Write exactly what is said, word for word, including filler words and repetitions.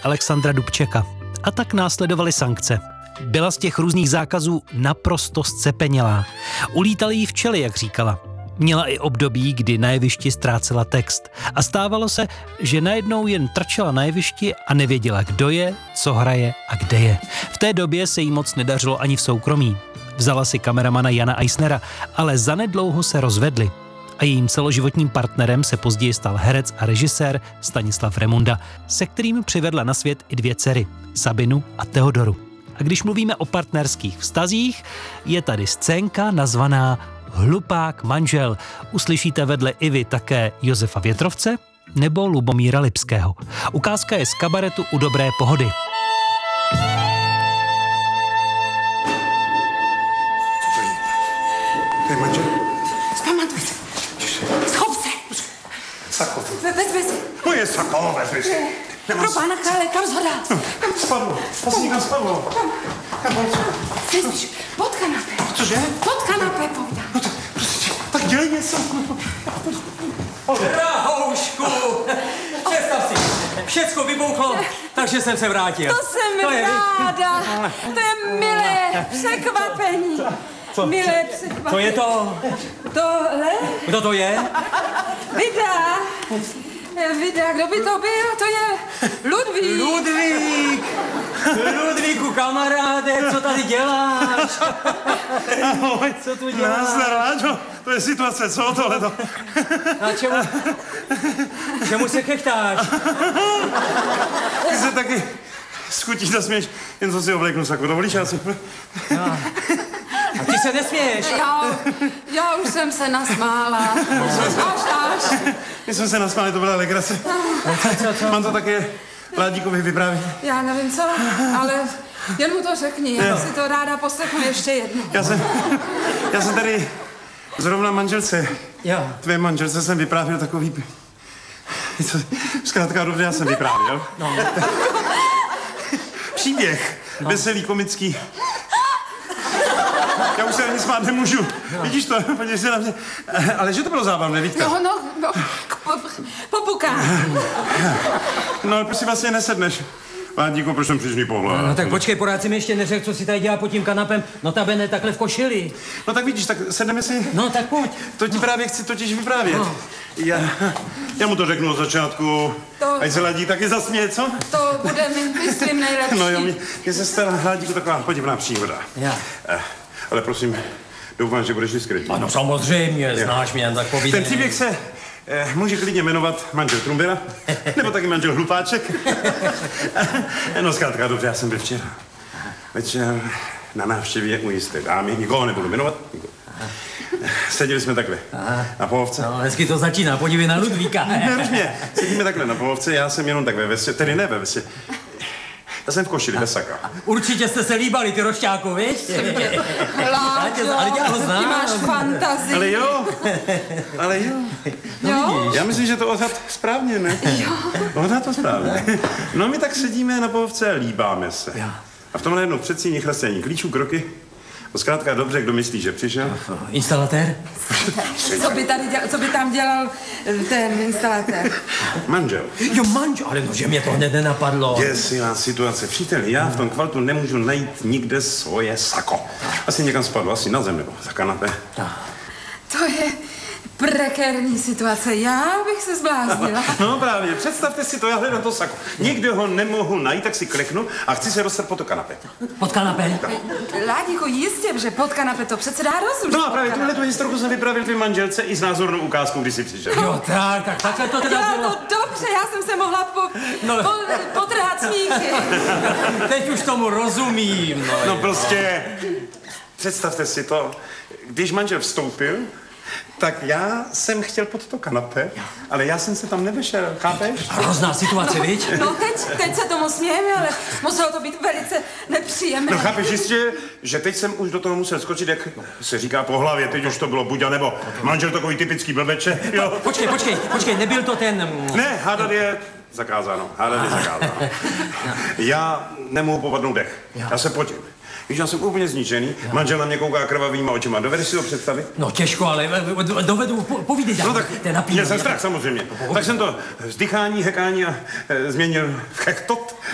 Alexandra Dubčeka. A tak následovaly sankce. Byla z těch různých zákazů naprosto zcepenělá. Ulítaly jí včely, jak říkala. Měla i období, kdy na jevišti ztrácela text. A stávalo se, že najednou jen trčela na jevišti a nevěděla, kdo je, co hraje a kde je. V té době se jí moc nedařilo ani v soukromí. Vzala si kameramana Jana Eisnera, ale zanedlouho se rozvedli. A jejím celoživotním partnerem se později stal herec a režisér Stanislav Remunda, se kterým přivedla na svět i dvě dcery, Sabinu a Teodoru. A když mluvíme o partnerských vztazích, je tady scénka nazvaná Hlupák manžel. Uslyšíte vedle Ivy také Josefa Větrovce nebo Lubomíra Lipského. Ukázka je z kabaretu U dobré pohody. To je manžel? Zpamatuj se. Schop se. Sako. Vezmi si. Moje sako, vezmi si. Pro pána krále, kam zho dát? Spadlo. Asi někam spadlo. Kam on spadlo? Vezmiš, pod kanapé. Cože? Pod kanapé, povídám. No to, prostě, tak dělej něco. Drahoušku, představ si, všecko vybouchlo, takže jsem se vrátil. To jsem To je- ráda. To je milé překvapení. Co? Milé překvapení. Co je to? Tohle? Kdo to je? Vida. Vida, kdo by to byl? To je Ludvík. Ludvík! Ludvíku, kamaráde, co tady děláš? Ahoj. Co tu děláš? Nazdar, Láďo. To je situace, co tohleto? A čemu, čemu se chechtáš? Ty se taky schutí zasměš, jen co si obléknu saku. Dovolíš, já si... A ty se nesměješ. Já, já už jsem se nasmála. Až, až. My jsme se nasmáli, to byla legrace. Mám to také Ládíkovi vyprávět. Já nevím co, ale jen mu to řekni. Já si to ráda poslechnu ještě jednou. Já jsem, já jsem tady zrovna manželce, Jo. tvé manželce jsem vyprávěl takový... Co, zkrátka dobře, já jsem vyprávěl. No. Příběh, no. Veselý, komický. Já už se ani smát nemůžu. No. Vidíš to? Podívej se na mě. Ale že to bylo zábavné, Vítka? No, no, no, po, popukám. No, ale prostě vlastně nesedneš. Ládíku, proč jsem přišli pohled? No tak počkej, pořád si mi ještě neřekl, co si tady dělá pod tím kanapem. Notabene takhle v košili. No tak vidíš, tak sedneme si. No tak pojď. To ti právě chci totiž vyprávět. No. Já, já mu to řeknu od začátku. To- Ať se Ládík taky zasměje, co? To bude mi, myslím, nejlepší. No jo, mě, mě se stala Ládíku taková podivná příhoda. Já. Eh, ale prosím, doufám, že budeš diskrétní. Ano, samozřejmě, znáš mě, tak povídej. Ten příběh se eh, může klidně jmenovat manžel Trumbera, nebo taky manžel Hlupáček. No zkrátka, dobře, já jsem byl včera večer na návštěvě u jisté dámy, nikoho nebudu jmenovat. Nikoho. Seděli jsme takhle Aha. na pohovce. No, hezky to začíná, podívej na Ludvíka. Nervně, sedíme takhle na pohovce, já jsem jenom tak ve vesě, tedy ne ve vesě. Já jsem v košili, bez saka. Určitě jste se líbali, ty rošťáku, viď? Láďo, Ale já ho znám. ty máš fantazii. Ale jo, ale jo. Jo? Já myslím, že to odhad správně, ne? Jo. Odhad to správně. No my tak sedíme na pohovce a líbáme se. Jo. A v tomhle jednou předsíní chrastění klíčů, kroky. No zkrátka dobře, kdo myslí, že přišel? Instalatér? Co by, tady dělal, co by tam dělal eh, ten instalatér? Manžel. Jo, manžel, ale no, že mě to hned nenapadlo. Děsivá situace. Příteli, já v tom kvaltu nemůžu najít nikde svoje sako. Asi někam spadlo, asi na zem nebo za kanapé. To je prekérní situace. Já bych se zbláznila. No právě, představte si to, já hledám to sako. Nikde ho nemohu najít, tak si kleknu a chci se dostat po to kanapé. Pod kanapem? Ládíku, jistě, že pod kanapé to přece dá rozum. že No a pod právě kanapé. tuhle tu historku jsem vypravil tvým manželce i s názornou ukázkou, když jsi přišel. Jo, tak, tak, takhle to teda Já bylo. to dobře, já jsem se mohla po, No. po, potrhat smíchy. Teď už tomu rozumím, no. No prostě, představte si to, když manžel vstoupil, tak já jsem chtěl pod to kanapé, ale já jsem se tam nevešel, chápeš? Hrozná situace, viď? No teď, teď se tomu smějeme, ale muselo to být velice nepříjemné. No chápeš jistě, že teď jsem už do toho musel skočit, jak se říká po hlavě, teď už to bylo buď a nebo. Manžel takový typický blbeče, jo. Počkej, počkej, počkej, nebyl to ten... Ne, hádat je zakázáno, hádat je zakázáno. Já nemohu popadnout dech, já se potím. Víš, já jsem úplně zničený, manžel na mě kouká krvavýma očima, dovedeš si to představit? No těžko, ale dovedu, po, povídej dál. No tak, To je napínavé. měl jsem strach samozřejmě. Tak jsem to vzdychání, hekání a e, změnil v chechtot.